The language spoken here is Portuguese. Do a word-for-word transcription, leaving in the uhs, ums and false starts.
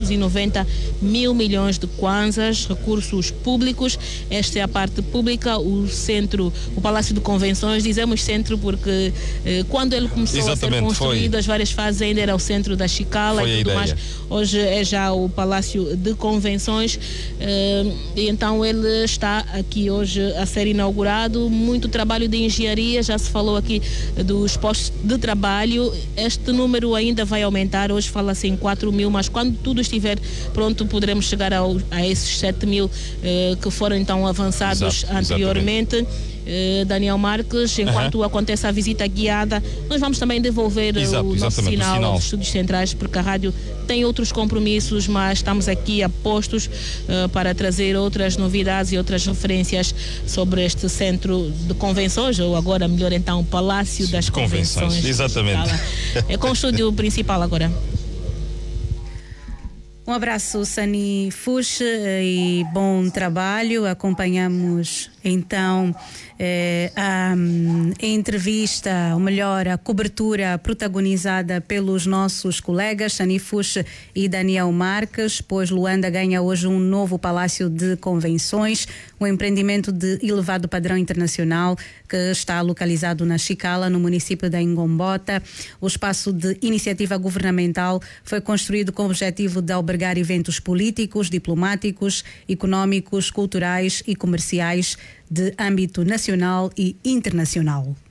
trezentos e noventa mil milhões de kwanzas, recursos públicos. Esta é a parte pública, o centro, o Palácio de Convenções. Dizemos centro porque eh, quando ele começou Exatamente, a ser construído, foi. as várias fases ainda era o centro da Chicala foi e tudo mais. Hoje é já o Palácio de Convenções, eh, e então ele está aqui hoje a ser inaugurado. Muito trabalho de engenharia, já se falou aqui dos postos de trabalho. Este número ainda vai aumentar, hoje fala-se em quatro mil, mas quando tudo estiver pronto poderemos chegar ao, a esses sete mil eh, que foram então avançados Exato, anteriormente. Exatamente. Daniel Marques, enquanto uhum. acontece a visita guiada, nós vamos também devolver Exato, o nosso sinal, sinal aos estúdios centrais, porque a rádio tem outros compromissos, mas estamos aqui a postos uh, para trazer outras novidades e outras referências sobre este centro de convenções, ou agora melhor então, Palácio das Convenções. Convenções. Exatamente. É com o estúdio principal agora. Um abraço, Sani Fuchs, e bom trabalho. Acompanhamos então eh, a, a entrevista, ou melhor, a cobertura protagonizada pelos nossos colegas Sani Fuchs e Daniel Marques, pois Luanda ganha hoje um novo Palácio de Convenções, um empreendimento de elevado padrão internacional que está localizado na Chicala, no município da Ingombota. O espaço de iniciativa governamental foi construído com o objetivo de albergar eventos políticos, diplomáticos, económicos, culturais e comerciais de âmbito nacional e internacional.